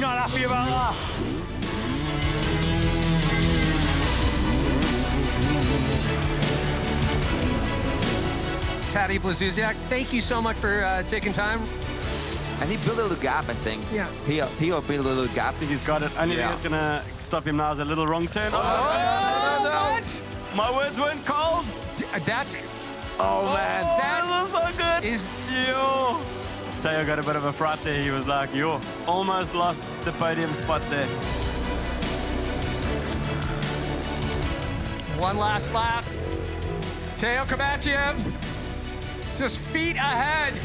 not happy about that. Tadej Blazusiak, thank you so much for taking time. And he built a little gap, I think. Yeah. Theo built a little gap. He's got it. Only thing that's going to stop him now is a little wrong turn. What? My words weren't cold. That's... Oh, man. That was so good. Is... Yo. Theo got a bit of a fright there. He was like, yo, almost lost the podium spot there. One last lap. Teo Kovachev, just feet ahead.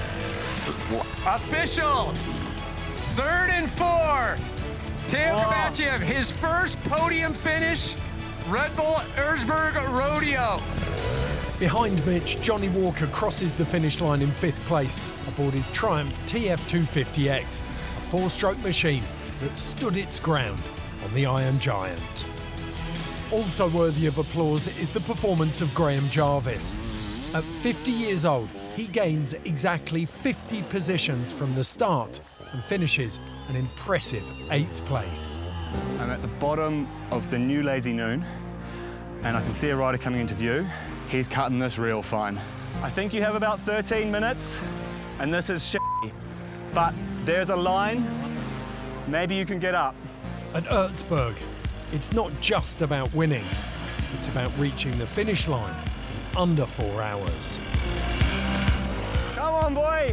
Official, 3rd and 4. Teo Kovachev, his first podium finish, Red Bull Erzberg Rodeo. Behind Mitch, Johnny Walker crosses the finish line in 5th place aboard his Triumph TF250X, a 4-stroke machine that stood its ground on the Iron Giant. Also worthy of applause is the performance of Graham Jarvis. At 50 years old, he gains exactly 50 positions from the start and finishes an impressive 8th place. I'm at the bottom of the new Lazy Noon, and I can see a rider coming into view. He's cutting this real fine. I think you have about 13 minutes, and this is shitty. But there's a line, maybe you can get up. At Erzberg, it's not just about winning, it's about reaching the finish line in under 4 hours. Come on, boy.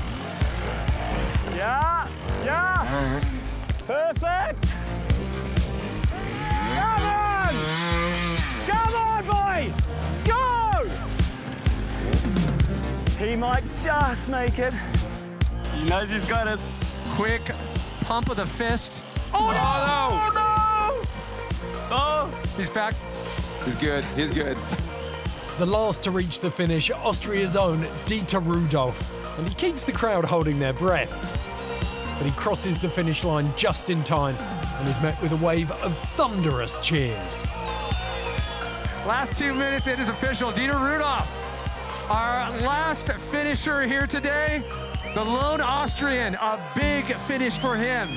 Yeah, yeah. Perfect. Come on. Come on, boy. Go. He might just make it. He knows he's got it. Quick pump of the fist. Oh, no! Oh, He's back. He's good. He's good. The last to reach the finish, Austria's own Dieter Rudolph, and he keeps the crowd holding their breath. But he crosses the finish line just in time and is met with a wave of thunderous cheers. Last 2 minutes, it is official. Dieter Rudolph, our last finisher here today, the lone Austrian, a big finish for him.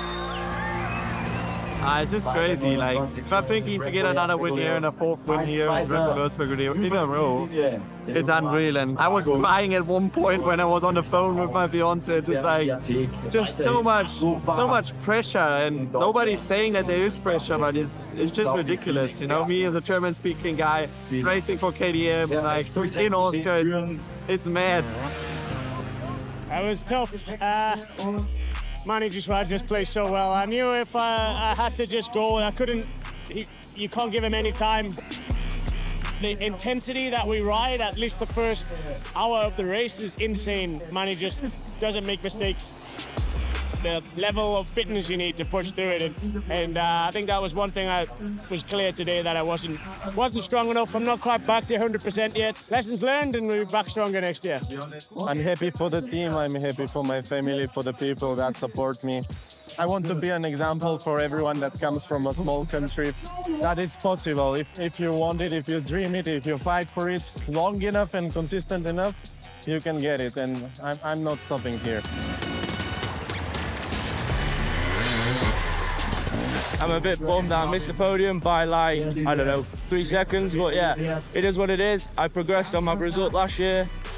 It's just crazy. Like, I'm thinking to get another win here and a 4th win here at Red Bull Erzberg in a row. It's unreal. And I was crying at one point when I was on the phone with my fiance. Just so much pressure, and nobody's saying that there is pressure, but it's just ridiculous. You know, me as a German-speaking guy racing for KTM, like in Austria, it's mad. It was tough. Manny just played so well. I knew if I had to just go, I couldn't. You can't give him any time. The intensity that we ride, at least the first hour of the race, is insane. Manny just doesn't make mistakes. The level of fitness you need to push through it, and I think that was one thing I was clear today, that I wasn't strong enough. I'm not quite back to 100% yet. Lessons learned, and we'll be back stronger next year. I'm happy for the team, I'm happy for my family, for the people that support me. I want to be an example for everyone that comes from a small country, that it's possible. If you want it, if you dream it, if you fight for it long enough and consistent enough, you can get it, and I'm not stopping here. I'm a bit bummed that I missed the podium by, like, I don't know, 3 seconds, but yeah, it is what it is. I progressed on my result last year.